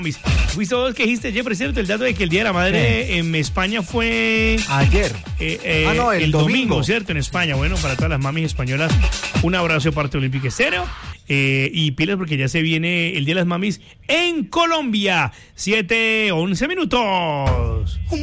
Fuiste vos que dijiste ayer, por cierto, el dato de que el Día de la Madre en España fue... Ayer. No, el domingo, ¿cierto? En España. Bueno, para todas las mamis españolas, un abrazo de parte de Olímpica Estéreo. Y pilas porque ya se viene el Día de las Mamis en Colombia. 7:11 minutos.